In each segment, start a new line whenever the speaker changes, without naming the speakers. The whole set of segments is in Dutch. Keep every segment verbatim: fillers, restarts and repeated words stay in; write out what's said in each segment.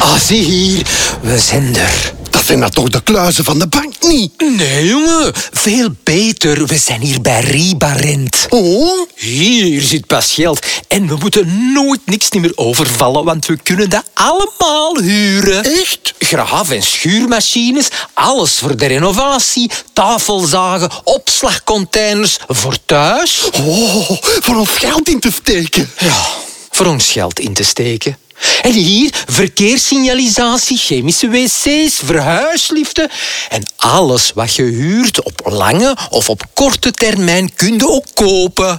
Ah, zie hier. We zijn er.
Dat zijn dat toch de kluizen van de bank niet?
Nee, jongen. Veel beter. We zijn hier bij Ribarent.
Oh?
Hier zit pas geld. En we moeten nooit niks meer overvallen, want we kunnen dat allemaal huren.
Echt?
Graaf- en schuurmachines, alles voor de renovatie, tafelzagen, opslagcontainers voor thuis.
Oh, voor ons geld in te steken.
Ja, voor ons geld in te steken. En hier verkeerssignalisatie, chemische wc's, verhuisliften. En alles wat je huurt op lange of op korte termijn kun je ook kopen.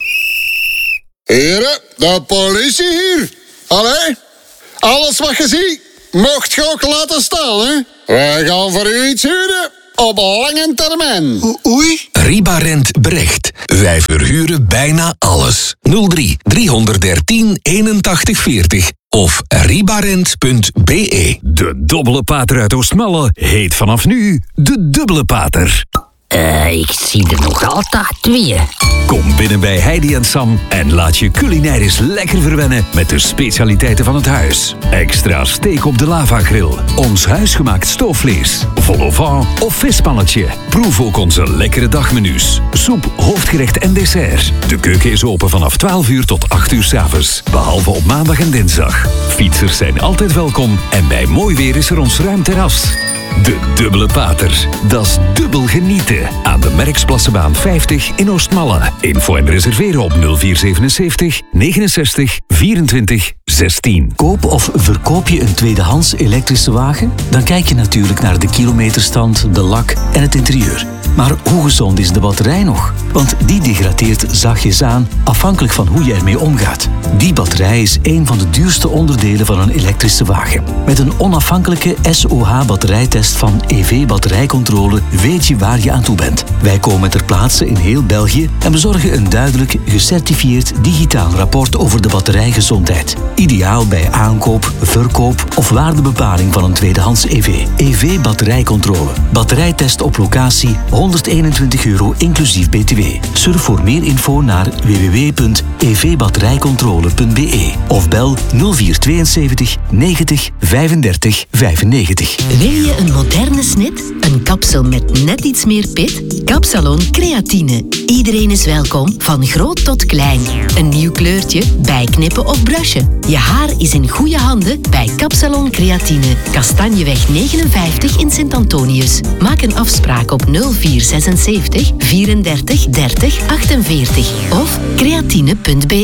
Heren, de politie hier. Allee, alles wat je ziet, mocht je ook laten staan, hè. Wij gaan voor u iets huren op lange termijn.
O- oei.
Ribarent Brecht. Wij verhuren bijna alles. nul drie driehonderddertien eenentachtig veertig of ribarent punt be.
De dubbele pater uit Oostmalle heet vanaf nu de Dubbele Pater.
Eh, ik zie er nog altijd twee.
Kom binnen bij Heidi en Sam en laat je culinairisch lekker verwennen met de specialiteiten van het huis. Extra steak op de lavagrill, ons huisgemaakt stoofvlees, vol au vent of vispannetje. Proef ook onze lekkere dagmenu's, soep, hoofdgerecht en dessert. De keuken is open vanaf twaalf uur tot acht uur 's avonds, behalve op maandag en dinsdag. Fietsers zijn altijd welkom en bij mooi weer is er ons ruim terras. De Dubbele Pater. Dat is dubbel genieten. Aan de Merksplassenbaan vijftig in Oostmalle. Info en reserveren op nul vier zevenenzeventig negenenzestig vierentwintig zestien.
Koop of verkoop je een tweedehands elektrische wagen? Dan kijk je natuurlijk naar de kilometerstand, de lak en het interieur. Maar hoe gezond is de batterij nog? Want die degradeert zachtjes aan, afhankelijk van hoe je ermee omgaat. Die batterij is een van de duurste onderdelen van een elektrische wagen. Met een onafhankelijke S O H-batterijtest van E V Batterijcontrole weet je waar je aan toe bent. Wij komen ter plaatse in heel België en bezorgen een duidelijk, gecertifieerd digitaal rapport over de batterijgezondheid. Ideaal bij aankoop, verkoop of waardebepaling van een tweedehands E V. E V Batterijcontrole. Batterijtest op locatie, honderdeenentwintig euro inclusief B T W. Surf voor meer info naar w w w punt e v batterijcontrole punt be of bel nul vier tweeënzeventig negentig vijfendertig vijfennegentig.
Wil je een moderne snit? Een kapsel met net iets meer pit? Kapsalon Creatine. Iedereen is welkom, van groot tot klein. Een nieuw kleurtje, bijknippen of brushen. Je haar is in goede handen bij Kapsalon Creatine. Kastanjeweg negenenvijftig in Sint-Antonius. Maak een afspraak op nul vier zesenzeventig vierendertig dertig achtenveertig of creatine punt be.